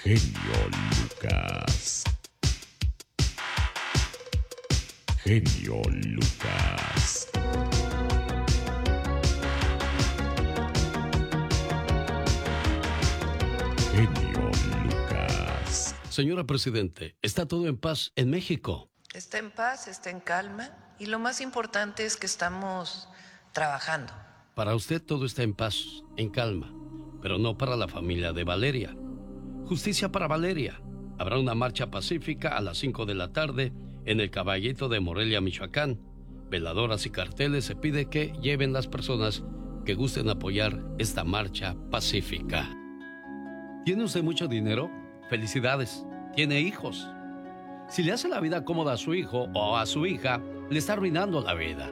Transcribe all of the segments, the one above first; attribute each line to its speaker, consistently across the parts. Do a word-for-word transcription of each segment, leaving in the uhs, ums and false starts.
Speaker 1: Genio Lucas. Genio Lucas. Genio Lucas.
Speaker 2: Señora Presidente, ¿está todo en paz en México?
Speaker 3: Está en paz, está en calma y lo más importante es que estamos trabajando.
Speaker 2: Para usted todo está en paz, en calma, pero no para la familia de Valeria. Justicia para Valeria. Habrá una marcha pacífica a las cinco de la tarde en el Caballito de Morelia, Michoacán. Veladoras y carteles se pide que lleven las personas que gusten apoyar esta marcha pacífica. ¿Tiene usted mucho dinero? Felicidades. ¿Tiene hijos? Si le hace la vida cómoda a su hijo o a su hija, le está arruinando la vida.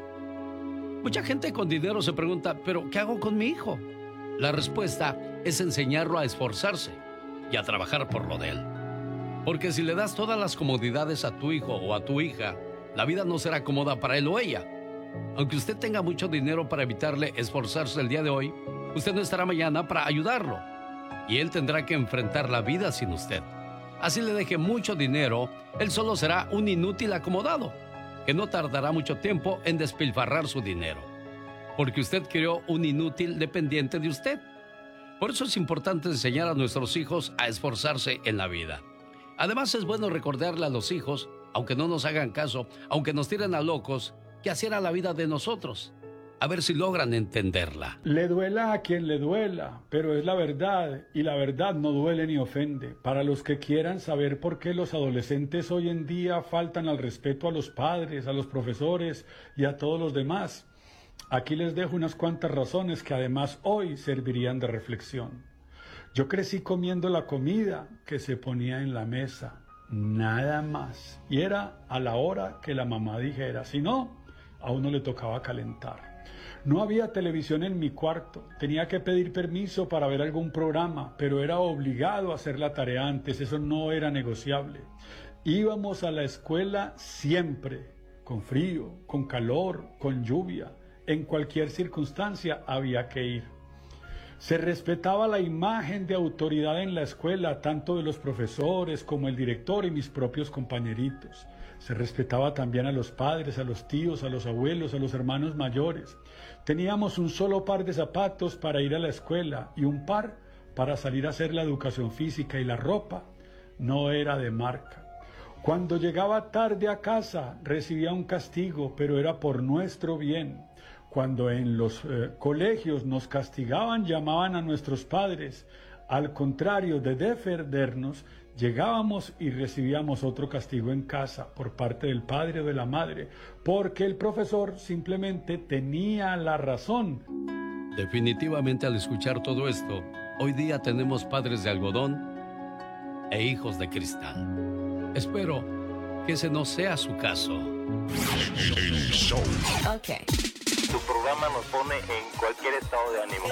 Speaker 2: Mucha gente con dinero se pregunta, ¿pero qué hago con mi hijo? La respuesta es enseñarlo a esforzarse y a trabajar por lo de él. Porque si le das todas las comodidades a tu hijo o a tu hija, la vida no será cómoda para él o ella. Aunque usted tenga mucho dinero para evitarle esforzarse el día de hoy, usted no estará mañana para ayudarlo. Y él tendrá que enfrentar la vida sin usted. Así le deje mucho dinero, él solo será un inútil acomodado, que no tardará mucho tiempo en despilfarrar su dinero. Porque usted creó un inútil dependiente de usted. Por eso es importante enseñar a nuestros hijos a esforzarse en la vida. Además es bueno recordarle a los hijos, aunque no nos hagan caso, aunque nos tiren a locos, que así era la vida de nosotros. A ver si logran entenderla.
Speaker 4: Le duela a quien le duela, pero es la verdad, y la verdad no duele ni ofende. Para los que quieran saber por qué los adolescentes hoy en día faltan al respeto a los padres, a los profesores y a todos los demás, aquí les dejo unas cuantas razones que además hoy servirían de reflexión. Yo crecí comiendo la comida que se ponía en la mesa, nada más. Y era a la hora que la mamá dijera, si no, a uno le tocaba calentar. No había televisión en mi cuarto, tenía que pedir permiso para ver algún programa, pero era obligado a hacer la tarea antes, eso no era negociable. Íbamos a la escuela siempre, con frío, con calor, con lluvia, en cualquier circunstancia había que ir. Se respetaba la imagen de autoridad en la escuela, tanto de los profesores como el director y mis propios compañeritos. Se respetaba también a los padres, a los tíos, a los abuelos, a los hermanos mayores. Teníamos un solo par de zapatos para ir a la escuela y un par para salir a hacer la educación física, y la ropa no era de marca. Cuando llegaba tarde a casa recibía un castigo, pero era por nuestro bien. Cuando en los eh, colegios nos castigaban, llamaban a nuestros padres. Al contrario de defendernos, llegábamos y recibíamos otro castigo en casa por parte del padre o de la madre, porque el profesor simplemente tenía la razón.
Speaker 2: Definitivamente, al escuchar todo esto, hoy día tenemos padres de algodón e hijos de cristal. Espero que ese no sea su caso.
Speaker 1: El show.
Speaker 5: Ok. Tu programa nos pone en cualquier estado de ánimo.